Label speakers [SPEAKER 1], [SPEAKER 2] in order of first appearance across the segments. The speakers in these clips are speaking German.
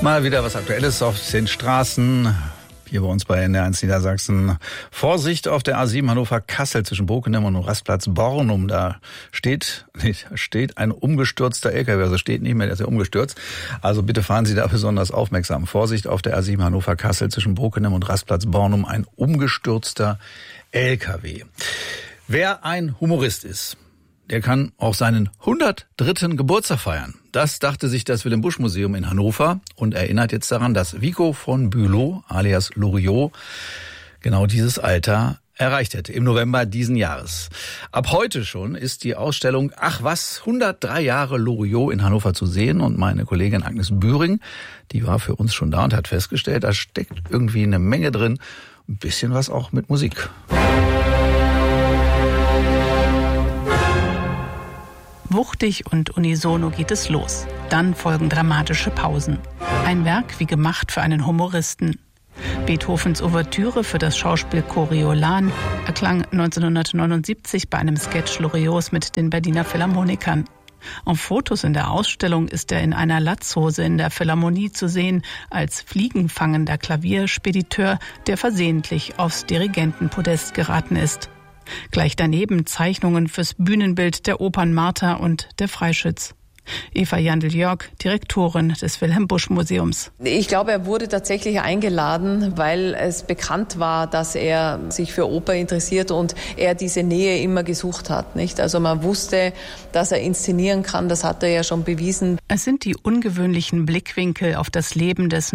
[SPEAKER 1] Mal wieder was Aktuelles auf den Straßen. Hier bei uns bei NDR1 Niedersachsen. Vorsicht auf der A7 Hannover-Kassel zwischen Bokenem und Rastplatz Bornum. Da steht ein umgestürzter LKW. Also steht nicht mehr, der ist ja umgestürzt. Also bitte fahren Sie da besonders aufmerksam. Vorsicht auf der A7 Hannover-Kassel zwischen Bokenem und Rastplatz Bornum. Ein umgestürzter LKW. Wer ein Humorist ist, der kann auch seinen 103. Geburtstag feiern. Das dachte sich das Wilhelm-Busch-Museum in Hannover und erinnert jetzt daran, dass Vico von Bülow alias Loriot genau dieses Alter erreicht hätte im November diesen Jahres. Ab heute schon ist die Ausstellung Ach was, 103 Jahre Loriot in Hannover zu sehen und meine Kollegin Agnes Bühring, die war für uns schon da und hat festgestellt, da steckt irgendwie eine Menge drin, ein bisschen was auch mit Musik.
[SPEAKER 2] Wuchtig und unisono geht es los. Dann folgen dramatische Pausen. Ein Werk wie gemacht für einen Humoristen. Beethovens Ouvertüre für das Schauspiel Coriolan erklang 1979 bei einem Sketch Loriots mit den Berliner Philharmonikern. Auf Fotos in der Ausstellung ist er in einer Latzhose in der Philharmonie zu sehen, als fliegenfangender Klavierspediteur, der versehentlich aufs Dirigentenpodest geraten ist. Gleich daneben Zeichnungen fürs Bühnenbild der Opern Martha und der Freischütz. Eva Jandl-Jörg, Direktorin des Wilhelm-Busch-Museums.
[SPEAKER 3] Ich glaube, er wurde tatsächlich eingeladen, weil es bekannt war, dass er sich für Oper interessiert und er diese Nähe immer gesucht hat, nicht? Also man wusste, dass er inszenieren kann, das hat er ja schon bewiesen.
[SPEAKER 2] Es sind die ungewöhnlichen Blickwinkel auf das Leben des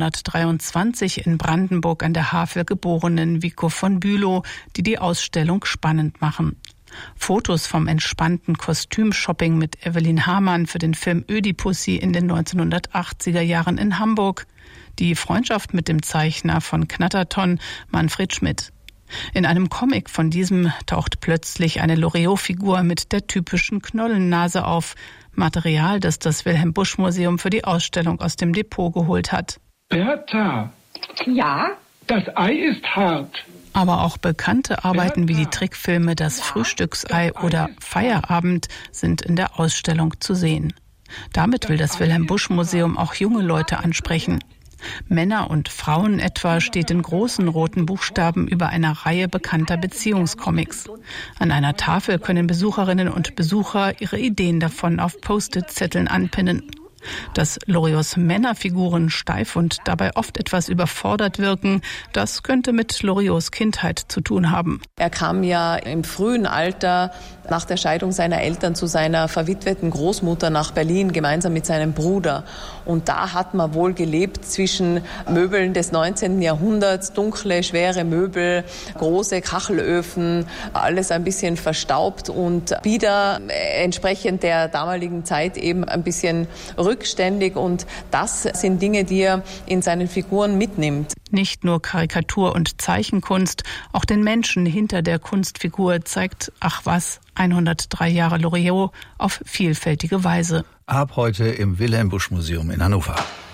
[SPEAKER 2] 1923 in Brandenburg an der Havel geborenen Vico von Bülow, die die Ausstellung spannend machen. Fotos vom entspannten Kostümshopping mit Evelyn Hamann für den Film Ödipussy in den 1980er Jahren in Hamburg, die Freundschaft mit dem Zeichner von Knatterton, Manfred Schmidt. In einem Comic von diesem taucht plötzlich eine Loriot-Figur mit der typischen Knollennase auf, Material, das das Wilhelm-Busch-Museum für die Ausstellung aus dem Depot geholt hat.
[SPEAKER 4] Bertha!
[SPEAKER 5] Ja?
[SPEAKER 4] Das Ei ist hart.
[SPEAKER 2] Aber auch bekannte Arbeiten wie die Trickfilme Das Frühstücksei oder Feierabend sind in der Ausstellung zu sehen. Damit will das Wilhelm-Busch-Museum auch junge Leute ansprechen. Männer und Frauen etwa steht in großen roten Buchstaben über einer Reihe bekannter Beziehungscomics. An einer Tafel können Besucherinnen und Besucher ihre Ideen davon auf Post-it-Zetteln anpinnen. Dass Loriots Männerfiguren steif und dabei oft etwas überfordert wirken, das könnte mit Loriots Kindheit zu tun haben.
[SPEAKER 3] Er kam ja im frühen Alter nach der Scheidung seiner Eltern zu seiner verwitweten Großmutter nach Berlin, gemeinsam mit seinem Bruder. Und da hat man wohl gelebt zwischen Möbeln des 19. Jahrhunderts, dunkle, schwere Möbel, große Kachelöfen, alles ein bisschen verstaubt und wieder entsprechend der damaligen Zeit eben ein bisschen rückständig. Und das sind Dinge, die er in seinen Figuren mitnimmt.
[SPEAKER 2] Nicht nur Karikatur- und Zeichenkunst, auch den Menschen hinter der Kunstfigur zeigt Ach was, 103 Jahre Loriot auf vielfältige Weise.
[SPEAKER 1] Ab heute im Wilhelm-Busch-Museum in Hannover.